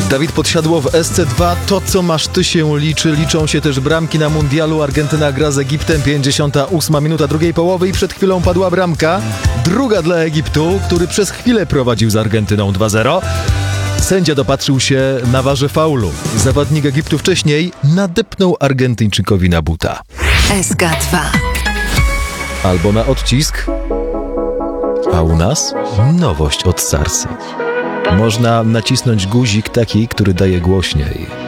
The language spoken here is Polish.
Dawid Podsiadło w SC2. To, co masz ty, się liczy. Liczą się też bramki na mundialu. Argentyna gra z Egiptem. 58 minuta drugiej połowy i przed chwilą padła bramka. Druga dla Egiptu, który przez chwilę prowadził z Argentyną 2-0. Sędzia dopatrzył się na warze faulu. Zawodnik Egiptu wcześniej nadepnął Argentyńczykowi na buta. SK2. Albo na odcisk. A u nas nowość od Sarsy. Można nacisnąć guzik taki, który daje głośniej.